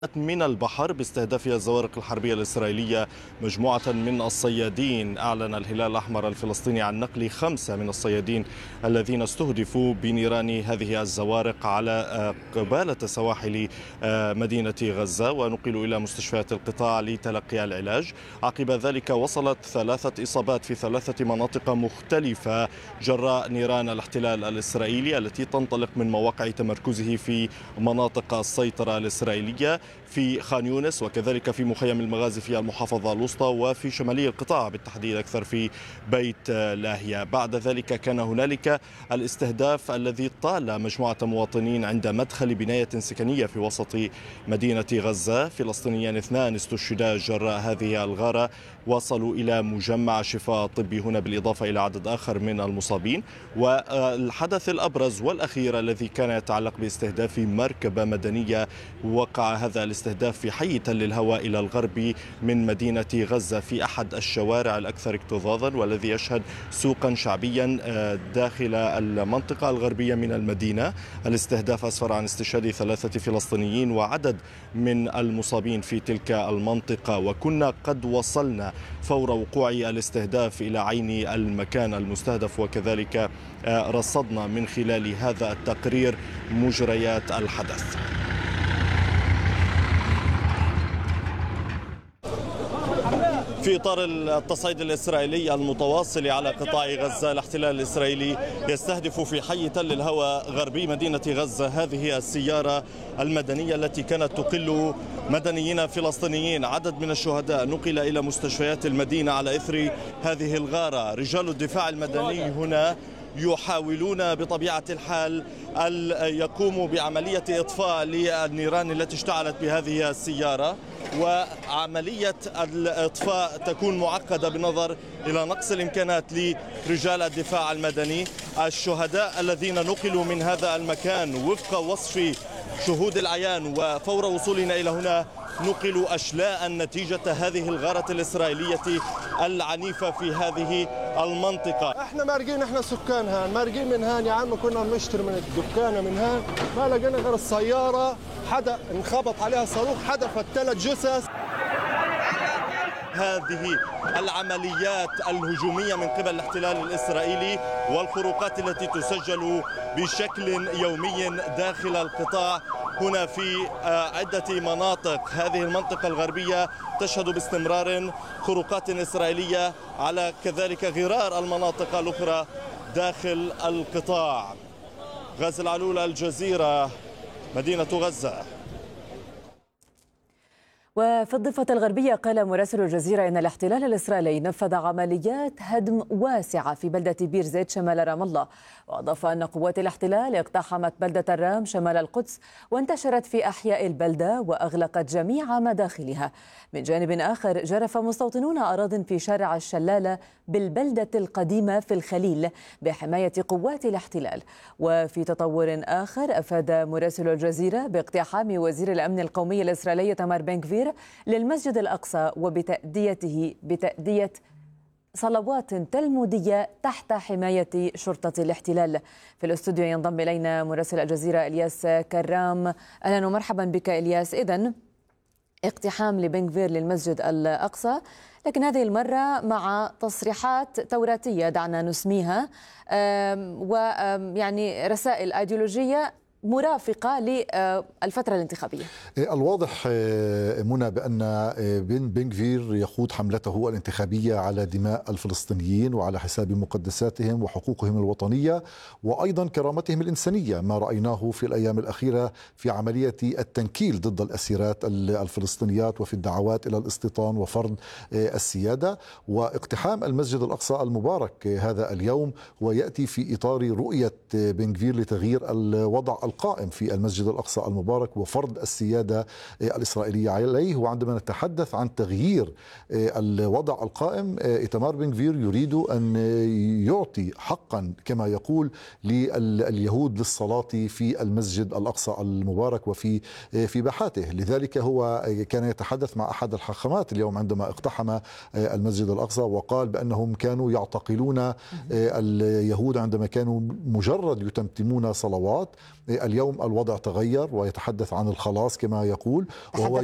من البحر باستهدافها الزوارق الحربية الإسرائيلية مجموعة من الصيادين. أعلن الهلال الأحمر الفلسطيني عن نقل 5 من الصيادين الذين استهدفوا بنيران هذه الزوارق على قبالة سواحل مدينة غزة، ونقلوا إلى مستشفيات القطاع لتلقي العلاج. عقب ذلك وصلت 3 إصابات في 3 مناطق مختلفة جراء نيران الاحتلال الإسرائيلي التي تنطلق من مواقع تمركزه في مناطق السيطرة الإسرائيلية في خان يونس، وكذلك في مخيم المغازي في المحافظة الوسطى، وفي شمالي القطاع بالتحديد أكثر في بيت لاهيا. بعد ذلك كان هنالك الاستهداف الذي طال مجموعة مواطنين عند مدخل بناية سكنية في وسط مدينة غزة. فلسطينيان 2 استشهدا جراء هذه الغارة، وصلوا إلى مجمع شفاء طبي هنا بالإضافة إلى عدد آخر من المصابين. والحدث الأبرز والأخير الذي كان يتعلق باستهداف مركبة مدنية، وقع هذا الاستهداف في حي تل الهواء إلى الغرب من مدينة غزة في أحد الشوارع الأكثر اكتظاظا، والذي يشهد سوقا شعبيا داخل المنطقة الغربية من المدينة. الاستهداف أسفر عن استشهاد 3 فلسطينيين وعدد من المصابين في تلك المنطقة، وكنا قد وصلنا فور وقوع الاستهداف إلى عين المكان المستهدف، وكذلك رصدنا من خلال هذا التقرير مجريات الحدث. في إطار التصعيد الإسرائيلي المتواصل على قطاع غزة، الاحتلال الإسرائيلي يستهدف في حي تل الهوى غربي مدينة غزة هذه السيارة المدنية التي كانت تقل مدنيين فلسطينيين. عدد من الشهداء نقل إلى مستشفيات المدينة على إثر هذه الغارة. رجال الدفاع المدني هنا يحاولون بطبيعة الحال أن يقوموا بعملية إطفاء للنيران التي اشتعلت بهذه السيارة، وعملية الإطفاء تكون معقدة بالنظر إلى نقص الإمكانات لرجال الدفاع المدني. الشهداء الذين نقلوا من هذا المكان وفق وصف شهود العيان وفور وصولنا إلى هنا نقلوا أشلاء نتيجة هذه الغارة الإسرائيلية العنيفة في هذه المنطقة. احنا مارقين، احنا سكان هان مارقين من هان يا عم. كنا بنشتري من الدكانة من هان، ما لقينا غير السيارة، حدا انخبط عليها صاروخ حدفت 3 جثث. هذه العمليات الهجومية من قبل الاحتلال الإسرائيلي والخروقات التي تسجل بشكل يومي داخل القطاع هنا في عدة مناطق. هذه المنطقة الغربية تشهد باستمرار خروقات إسرائيلية على كذلك غرار المناطق الأخرى داخل القطاع. غازي العلول، الجزيرة، مدينة غزة. وفي الضفة الغربية قال مراسل الجزيرة إن الاحتلال الإسرائيلي نفذ عمليات هدم واسعة في بلدة بير زيت شمال رام الله، وأضاف أن قوات الاحتلال اقتحمت بلدة الرام شمال القدس وانتشرت في أحياء البلدة وأغلقت جميع مداخلها. من جانب آخر جرف مستوطنون أراضٍ في شارع الشلالة بالبلدة القديمة في الخليل بحماية قوات الاحتلال. وفي تطور آخر أفاد مراسل الجزيرة باقتحام وزير الأمن القومي الإسرائيلي تامر بن غفير للمسجد الأقصى بتأدية صلوات تلمودية تحت حماية شرطة الاحتلال. في الاستوديو ينضم إلينا مراسل الجزيرة إلياس كرام. أهلا ومرحبا بك إلياس. إذن اقتحام لبن غفير للمسجد الأقصى، لكن هذه المرة مع تصريحات توراتية دعنا نسميها، ويعني رسائل أيديولوجية مرافقة للفترة الانتخابية. الواضح منى بأن بن غفير يخوض حملته الانتخابية على دماء الفلسطينيين وعلى حساب مقدساتهم وحقوقهم الوطنية وأيضا كرامتهم الإنسانية، ما رأيناه في الأيام الأخيرة في عملية التنكيل ضد الأسيرات الفلسطينيات وفي الدعوات إلى الاستيطان وفرض السيادة. واقتحام المسجد الأقصى المبارك هذا اليوم ويأتي في إطار رؤية بن غفير لتغيير الوضع القائم في المسجد الأقصى المبارك وفرض السيادة الإسرائيلية عليه. وعندما نتحدث عن تغيير الوضع القائم، إيتمار بن غفير يريد أن يعطي حقا كما يقول لليهود للصلاة في المسجد الأقصى المبارك وفي باحاته. لذلك هو كان يتحدث مع أحد الحاخامات اليوم عندما اقتحم المسجد الأقصى، وقال بأنهم كانوا يعتقلون اليهود عندما كانوا مجرد يتمتمون صلوات. اليوم الوضع تغير ويتحدث عن الخلاص كما يقول، وهو